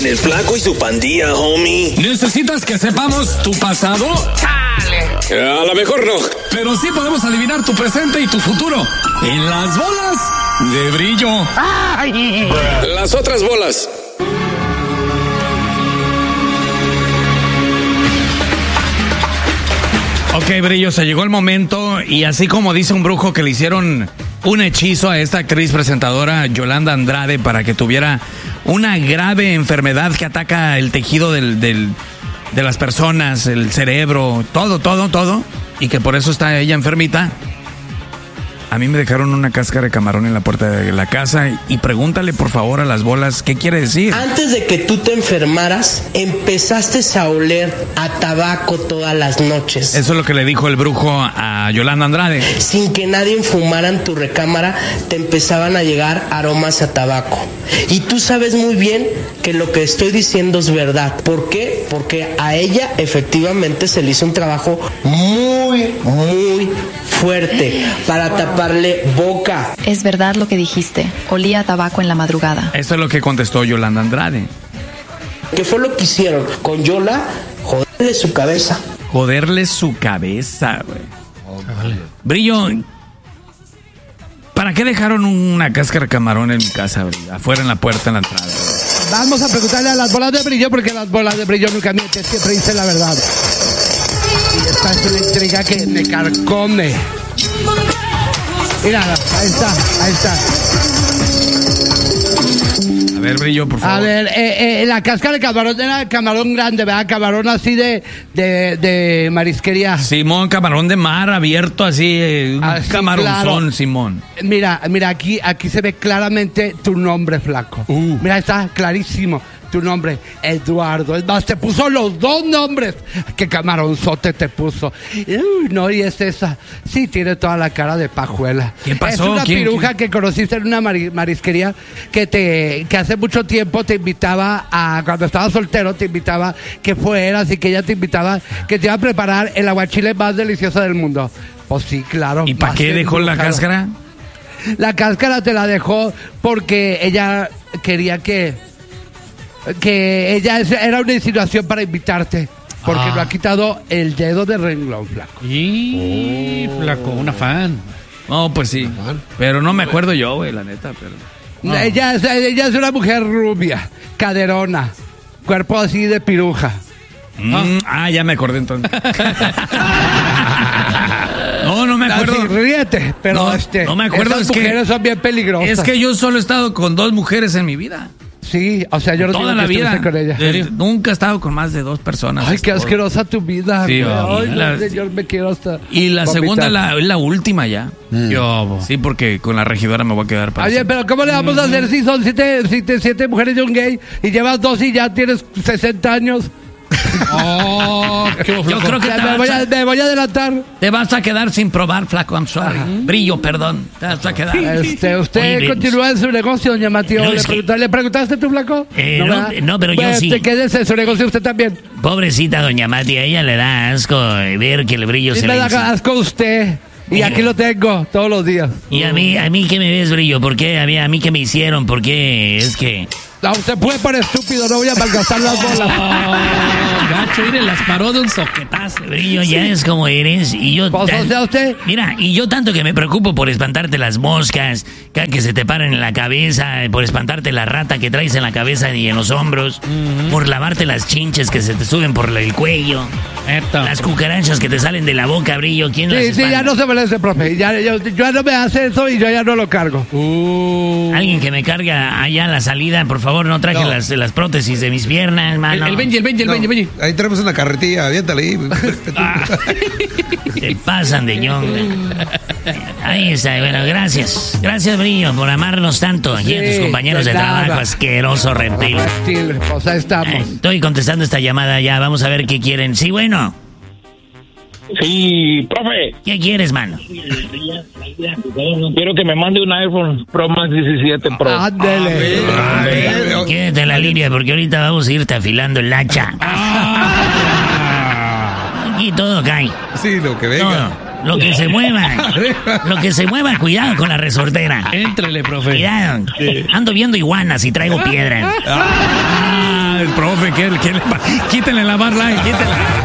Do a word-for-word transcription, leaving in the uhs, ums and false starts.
El Flaco y su pandilla, homie. ¿Necesitas que sepamos tu pasado? ¡Chale! A lo mejor no. Pero sí podemos adivinar tu presente y tu futuro. En las bolas de brillo. ¡Ay! Las otras bolas. Ok, Brillo, se llegó el momento y así como dice un brujo que le hicieron un hechizo a esta actriz presentadora Yolanda Andrade para que tuviera una grave enfermedad que ataca el tejido del, del, de las personas, el cerebro, todo, todo, todo, y que por eso está ella enfermita. A mí me dejaron una cáscara de camarón en la puerta de la casa y pregúntale por favor a las bolas qué quiere decir. Antes de que tú te enfermaras, empezaste a oler a tabaco todas las noches. Eso es lo que le dijo el brujo a Yolanda Andrade. Sin que nadie fumara en tu recámara, te empezaban a llegar aromas a tabaco. Y tú sabes muy bien que lo que estoy diciendo es verdad. ¿Por qué? Porque a ella efectivamente se le hizo un trabajo muy, muy fuerte para taparle boca. Es verdad lo que dijiste. Olía a tabaco en la madrugada. Eso es lo que contestó Yolanda Andrade. ¿Qué fue lo que hicieron con Yola? Joderle su cabeza. Joderle su cabeza, güey. Oh, vale. Brillo, ¿para qué dejaron una cáscara de camarón en mi casa, Brillo? Afuera en la puerta, en la entrada. Vamos a preguntarle a las bolas de Brillo, porque las bolas de Brillo nunca mienten, siempre dicen la verdad. Y esta es una intriga que me carcome. Mira, ahí está, ahí está. A ver, Brillo, por favor. A ver, eh, eh, la cáscara de camarón era camarón grande, ¿verdad? Camarón así de, de, de marisquería. Simón, camarón de mar abierto, así, eh, un así, camaronzón, claro. Simón. Mira, mira, aquí, aquí se ve claramente tu nombre, Flaco. Uh. Mira, está clarísimo. Tu nombre, Eduardo. Es más, te puso los dos nombres. ¡Qué camaronzote te puso! Uy, no, y es esa. Sí, tiene toda la cara de pajuela. ¿Qué pasó? Es una ¿Quién, piruja quién? que conociste en una mari- marisquería que te que hace mucho tiempo te invitaba a, cuando estabas soltero, te invitaba que fueras y que ella te invitaba, que te iba a preparar el aguachile más delicioso del mundo. Pues sí, claro. ¿Y para qué dejó la cáscara? La cáscara te la dejó porque ella quería que... que ella es, era una insinuación para invitarte, porque Ah. lo ha quitado el dedo de renglón, Flaco. Y Oh. Flaco, una fan. No, pues sí. Pero no me acuerdo yo, güey, la neta. Pero... No. Ella, es, ella es una mujer rubia, caderona, cuerpo así de piruja. Mm, ah. ah, ya me acordé entonces. No, no me acuerdo. Así, ríete, pero no, este, no me acuerdo. Esas Es mujeres que, son bien peligrosas. Es que yo solo he estado con dos mujeres en mi vida. Sí, o sea, yo no Toda tengo la que vida. con ella. Desde, nunca he estado con más de dos personas. Ay, qué asquerosa tu vida. Sí, Ay, no, la, señor, me quiero hasta Y la vomitar. segunda la, es la última ya. Mm. Yo, sí, porque con la regidora me voy a quedar para Oye, siempre. pero ¿cómo le vamos a hacer si son siete, siete, siete mujeres y un gay y llevas dos y ya tienes sesenta años? Oh, qué Yo creo que Ya te me, vas voy a, a, me voy a adelantar. te vas a quedar sin probar, Flaco. I'm sorry. Brillo, perdón. Te vas a quedar. Este, usted Oye, continúa en su negocio, doña Mateo. No, ¿Le, es que- pregunta- ¿Le preguntaste tú, Flaco? Eh, no, ¿verdad? no, pero yo Pues, sí. te quedes en su negocio usted también. Pobrecita doña Mati, a ella le da asco ver que el brillo Y se me le da encima. asco usted. Y Mira. aquí lo tengo todos los días. Y a mí, a mí que me ves, Brillo, ¿por qué? A mí, a mí que me hicieron, ¿por qué? Es que... No, usted puede por estúpido, no voy a malgastar las bolas. Oh, gacho, mire, las paró de un soquetazo. Brillo, ya es como eres, y yo... Pues, tan- o sea, usted... Mira, y yo tanto que me preocupo por espantarte las moscas, que, que se te paran en la cabeza, por espantarte la rata que traes en la cabeza y en los hombros, uh-huh. por lavarte las chinches que se te suben por el cuello, Esto. las cucarachas que te salen de la boca, Brillo, ¿quién las Sí, sí, espanta? ya no se merece, profe. Ya, yo, yo ya no me hace eso y yo ya no lo cargo. Uh. Alguien que me carga allá a la salida, por favor, no traje No. las, las prótesis de mis piernas, El, mano. el Benji, el Benji, el No, Benji, Benji. ahí tenemos una carretilla, aviéntale ahí. Se pasan de ñonga. Ahí está, bueno, gracias. Gracias, Brillo, por amarnos tanto aquí a tus Sí, compañeros de de nada. trabajo, asqueroso reptil. Sí, pues ahí estamos. Eh, Estoy contestando esta llamada ya, vamos a ver qué quieren. Sí, bueno. Sí, profe. ¿Qué quieres, mano? Quiero que me mande un iPhone Pro Max diecisiete Pro. Ándele. Ay, quédate en la línea porque ahorita vamos a irte afilando el hacha. Aquí todo cae. Sí, lo que venga. Todo. Lo que se mueva. Lo que se mueva, cuidado con la resortera. Éntrele, profe. Cuidado. Ando viendo iguanas y traigo piedras. Ah, profe, ¿qué, qué le, quítenle la Bud Light, quítenla.